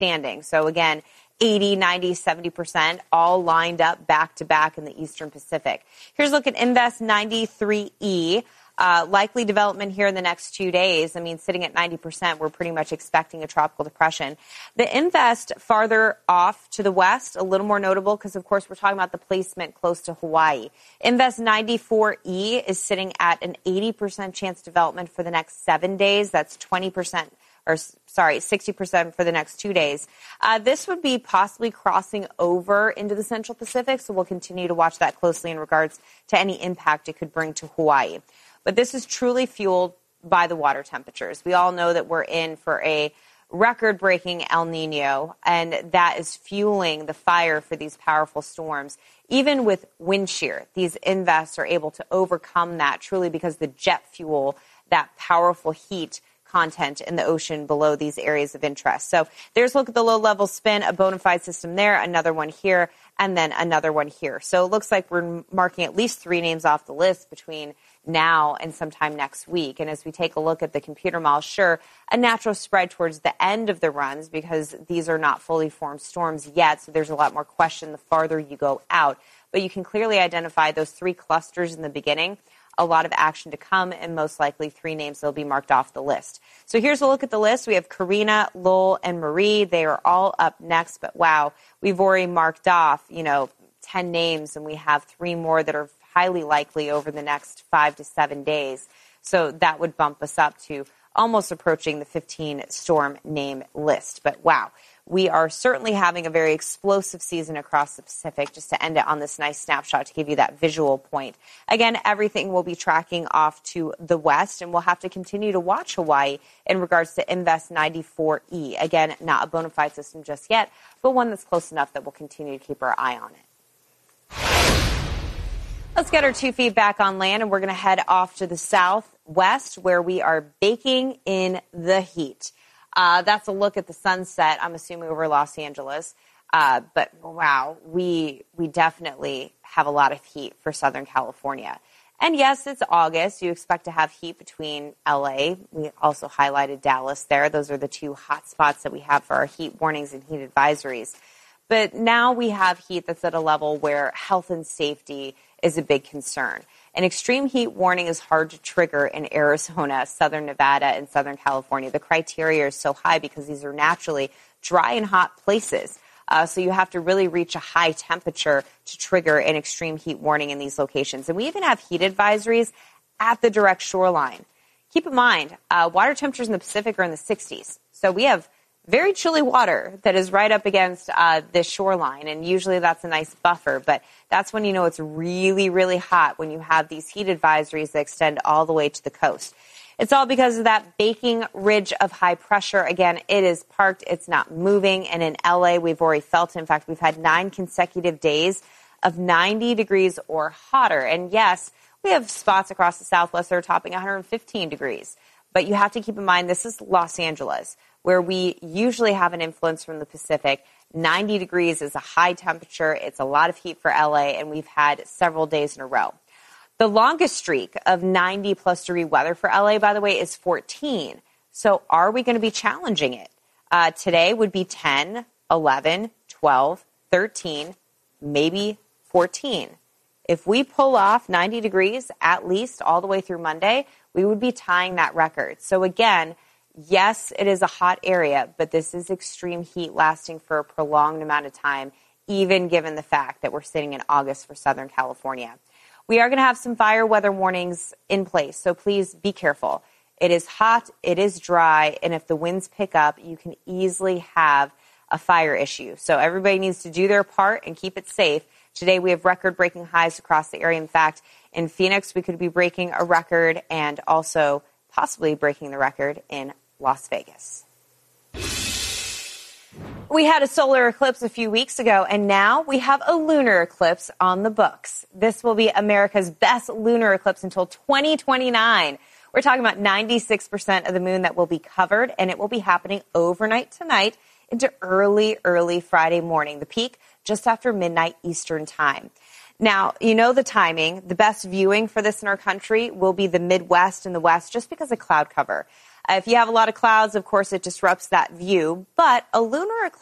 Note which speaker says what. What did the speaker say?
Speaker 1: outstanding. So again, 80, 90, 70%, all lined up back to back in the Eastern Pacific. Here's a look at Invest 93E. Likely development here in the next 2 days. I mean, sitting at 90%, we're pretty much expecting a tropical depression. The Invest farther off to the west, a little more notable because, of course, we're talking about the placement close to Hawaii. Invest 94E is sitting at an 80% chance development for the next 7 days. That's 60% for the next 2 days. This would be possibly crossing over into the Central Pacific, so we'll continue to watch that closely in regards to any impact it could bring to Hawaii. But this is truly fueled by the water temperatures. We all know that we're in for a record-breaking El Nino, and that is fueling the fire for these powerful storms. Even with wind shear, these Invests are able to overcome that truly because the jet fuel, that powerful heat content in the ocean below these areas of interest. So there's a look at the low-level spin, a bona fide system there, another one here, and then another one here. So it looks like we're marking at least 3 names off the list between now and sometime next week. And as we take a look at the computer model, sure, a natural spread towards the end of the runs because these are not fully formed storms yet, so there's a lot more question the farther you go out. But you can clearly identify those 3 clusters in the beginning. A lot of action to come, and most likely 3 names that will be marked off the list. So here's a look at the list. We have Karina, Lowell, and Marie. They are all up next, but wow, we've already marked off, 10 names, and we have 3 more that are highly likely over the next 5 to 7 days. So that would bump us up to almost approaching the 15 storm name list. But wow, we are certainly having a very explosive season across the Pacific, just to end it on this nice snapshot to give you that visual point. Again, everything will be tracking off to the west, and we'll have to continue to watch Hawaii in regards to Invest 94E. Again, not a bona fide system just yet, but one that's close enough that we'll continue to keep our eye on it. Let's get our 2 feet back on land, and we're going to head off to the southwest where we are baking in the heat. That's a look at the sunset, I'm assuming, over Los Angeles. But, wow, we definitely have a lot of heat for Southern California. And, yes, it's August. You expect to have heat between L.A. We also highlighted Dallas there. Those are the 2 hot spots that we have for our heat warnings and heat advisories. But now we have heat that's at a level where health and safety is a big concern. An extreme heat warning is hard to trigger in Arizona, Southern Nevada, and Southern California. The criteria is so high because these are naturally dry and hot places. So you have to really reach a high temperature to trigger an extreme heat warning in these locations. And we even have heat advisories at the direct shoreline. Keep in mind, water temperatures in the Pacific are in the 60s. So we have very chilly water that is right up against this shoreline, and usually that's a nice buffer, but that's when you know it's really, really hot when you have these heat advisories that extend all the way to the coast. It's all because of that baking ridge of high pressure. Again, it is parked, it's not moving, and in LA we've already felt it. In fact, we've had 9 consecutive days of 90 degrees or hotter, and yes, we have spots across the Southwest that are topping 115 degrees, but you have to keep in mind this is Los Angeles, where we usually have an influence from the Pacific. 90 degrees is a high temperature. It's a lot of heat for LA, and we've had several days in a row. The longest streak of 90-plus degree weather for LA, by the way, is 14. So are we going to be challenging it? Today would be 10, 11, 12, 13, maybe 14. If we pull off 90 degrees at least all the way through Monday, we would be tying that record. So again, yes, it is a hot area, but this is extreme heat lasting for a prolonged amount of time, even given the fact that we're sitting in August for Southern California. We are going to have some fire weather warnings in place, so please be careful. It is hot, it is dry, and if the winds pick up, you can easily have a fire issue. So everybody needs to do their part and keep it safe. Today we have record-breaking highs across the area. In fact, in Phoenix, we could be breaking a record and also possibly breaking the record in Las Vegas. We had a solar eclipse a few weeks ago, and now we have a lunar eclipse on the books. This will be America's best lunar eclipse until 2029. We're talking about 96% of the moon that will be covered, and it will be happening overnight tonight into early Friday morning. The peak just after midnight Eastern time. Now, you know the timing. The best viewing for this in our country will be the Midwest and the West just because of cloud cover. If you have a lot of clouds, of course, it disrupts that view. But a lunar eclipse